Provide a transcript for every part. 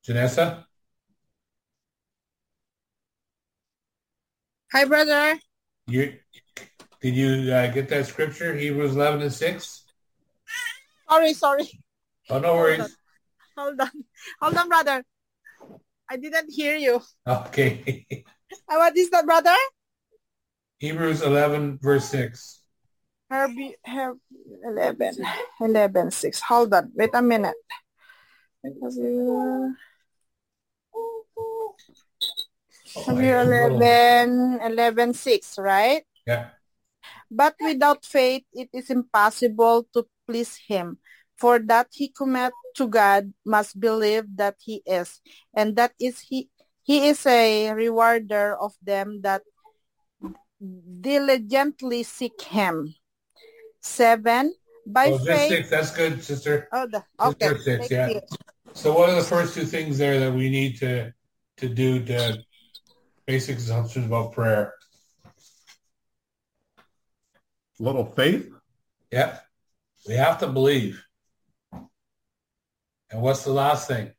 Janessa, Hi, brother. you did you get that scripture, Hebrews 11 and 6? Sorry. Oh, no Hold on. worries. Hold on. Hold on, brother. I didn't hear you. Okay. What is that, brother? Hebrews 11, verse 6. Herb 11. 11:6. Hold on. Wait a minute. Oh, I Hebrew hear a little. 11:6, right? Yeah. But without faith, it is impossible to please him. For that he commit to God must believe that he is, and that is he is a rewarder of them that diligently seek him. 7. By Oh, just faith. six. That's good, sister. Just Okay. verse six. Thank Yeah. you. So what are the first two things there that we need to do to basic assumptions about prayer? Little faith, Yeah. We have to believe. And what's the last thing?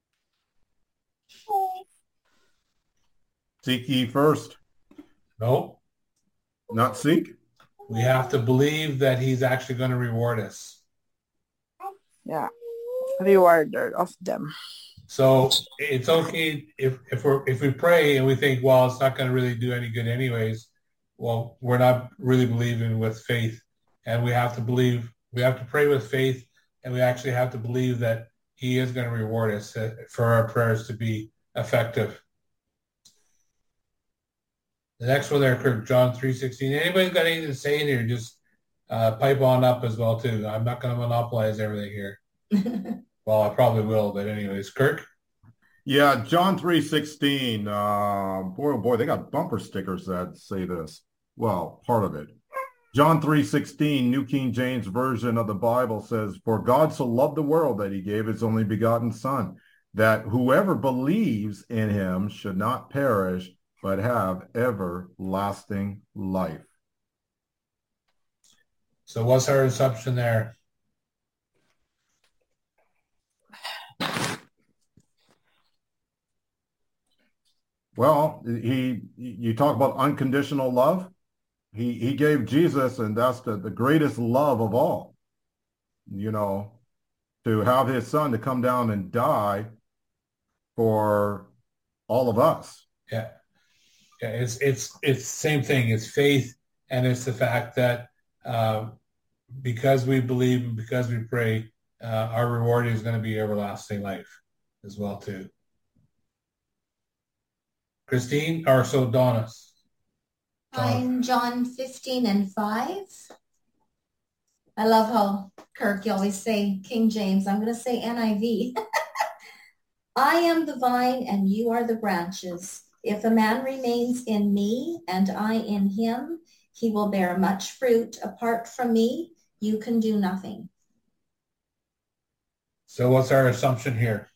seek ye first, No. not seek. We have to believe that he's actually going to reward us. Yeah. Rewarder of them. So it's okay if we pray and we think, well, it's not going to really do any good anyways. Well, we're not really believing with faith, and we have to believe. We have to pray with faith, and we actually have to believe that He is going to reward us for our prayers to be effective. The next one there, Kirk, John 3:16. Anybody got anything to say in here? Just pipe on up as well too. I'm not going to monopolize everything here. Well, I probably will, but anyways, Kirk. Yeah, John 3:16. Boy, oh boy, they got bumper stickers that say this. Well, part of it. John 3:16, New King James Version of the Bible says, "For God so loved the world that he gave his only begotten Son, that whoever believes in him should not perish, but have everlasting life." So what's our assumption there? Well, you talk about unconditional love. He gave Jesus, and that's the greatest love of all, you know, to have his son to come down and die for all of us. Yeah, yeah. It's the same thing. It's faith, and it's the fact that uh, because we believe and because we pray, our reward is going to be everlasting life as well too. Christine, or so Donna, Jonathan. I'm John 15 and 5. I love how Kirk, you always say King James. I'm going to say NIV. I am the vine and you are the branches. If a man remains in me and I in him, he will bear much fruit. Apart from me, you can do nothing. So what's our assumption here?